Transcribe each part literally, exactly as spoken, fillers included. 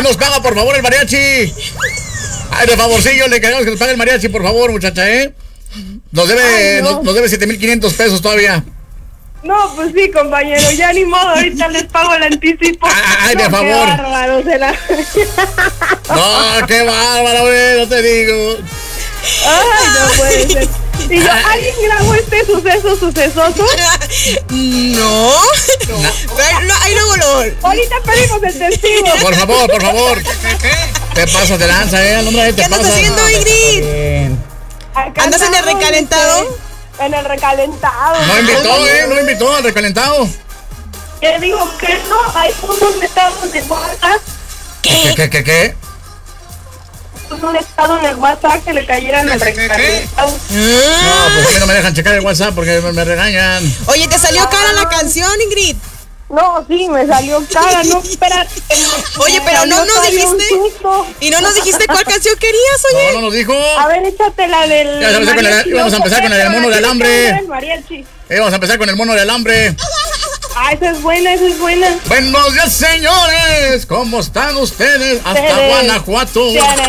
nos paga, por favor, el mariachi? Ay, de favorcillo, le queremos que nos pague el mariachi, por favor, muchacha, ¿eh? Nos debe, Ay, no. nos, nos debe siete mil quinientos pesos todavía. No, pues sí, compañero, ya ni modo, ahorita les pago el anticipo. Ay, de no, favor. Qué bárbaro, se la... No, qué bárbaro, güey, no te digo. Ay, no puede ser. Y yo, ¿alguien grabó este suceso sucesoso? No. No. no ahí luego lo... Ahorita pedimos el testigo. Por favor, por favor. Te pasas de lanza, eh. Nombre, ¿Qué andas haciendo, Ingrid? ¿Andas en el recalentado? En el recalentado. No invitó, eh. No invitó al recalentado. Te digo que no. Hay unos estados de WhatsApp. ¿Qué, qué, qué, qué? Un estado en el WhatsApp que le cayeran al recalentado. No, pues a mí no me dejan checar el WhatsApp porque me, me regañan. Oye, ¿te salió cara la canción, Ingrid? No, sí, me salió cara, no, espérate. Oye, pero no nos dijiste. Y no nos dijiste cuál canción querías, oye. No, no nos dijo. A ver, échate la del. Ya, con la, vamos a empezar con la del mono del alambre. Eh, vamos a empezar con el mono del alambre. Ah, esa es buena, esa es buena. Buenos días, señores. ¿Cómo están ustedes? Hasta Ustedes. Guanajuato.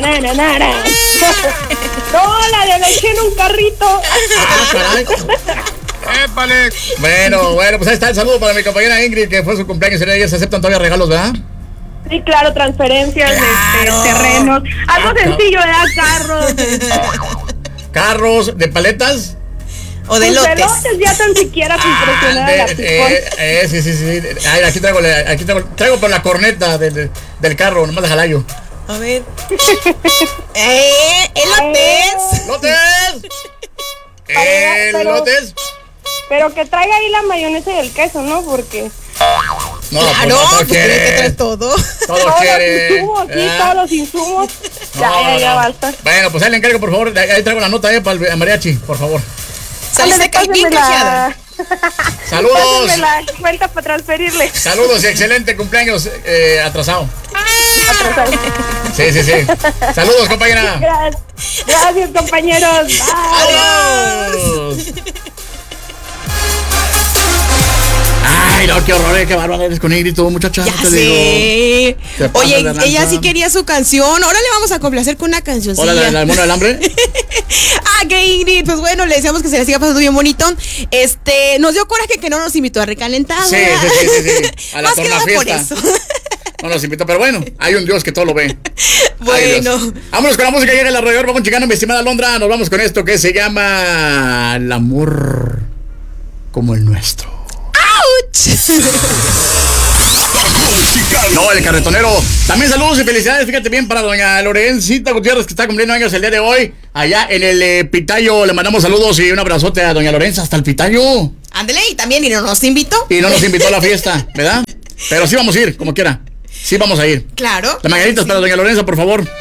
No, la de la eché en un carrito. Ah, caray. ¡Épale! Bueno, bueno, pues ahí está el saludo para mi compañera Ingrid, que fue su cumpleaños y ellas aceptan todavía regalos, ¿verdad? Sí, claro, transferencias claro. de, de terrenos. Algo ah, sencillo, ¿verdad? Carros. ¿Carros de paletas? O de lotes. De lotes ya tan siquiera se impresiona ah, la eh, eh, sí, sí, sí. Ay, aquí traigo, aquí traigo, traigo por la corneta de, de, del carro, nomás de jalayo. A ver. ¡Eh! ¡Elotes! ¡Lotes! ¡Elotes! Pero que traiga ahí la mayonesa y el queso, ¿no? Porque... No, claro, pues no, todo quiere. Que traes todo. Todo todos quiere. Los insumos, sí, eh. todos los insumos. No, ya, ya, ya, basta. Bueno, pues ahí le encargo, por favor. Ahí traigo la nota eh, para el mariachi, por favor. Saliste bien cajeada. Saludos. Pásenme la cuenta para transferirle. Saludos y excelente cumpleaños eh, atrasado. Atrasado. Sí, sí, sí. Saludos, compañera. Gracias, Gracias compañeros. Bye. Adiós. Ay, no, qué horror, qué bárbaro eres con Ingrid, todo muchacha. Ya sé. Digo, oye, ella sí quería su canción. Ahora le vamos a complacer con una cancioncilla. Hola, la del mono del hambre. Ah, que Ingrid, pues bueno, le deseamos que se le siga pasando bien bonito. Este, nos dio coraje que no nos invitó a recalentado. Sí, sí, sí, sí, sí. A la Más que nada por eso. No nos invitó, pero bueno, hay un Dios que todo lo ve. Bueno. Vámonos con la música, llega el alrededor, vamos chicano, mi estimada Alondra. Nos vamos con esto que se llama El amor como el nuestro. No, el carretonero. También saludos y felicidades, fíjate bien, para doña Lorencita Gutiérrez, que está cumpliendo años el día de hoy. Allá en el eh, Pitayo, le mandamos saludos y un abrazote a doña Lorenza hasta el Pitayo. Ándele, y también, y no nos invitó. Y no nos invitó a la fiesta, ¿verdad? Pero sí vamos a ir, como quiera. Sí vamos a ir. Claro. Las mañanitas sí. Para doña Lorenza, por favor.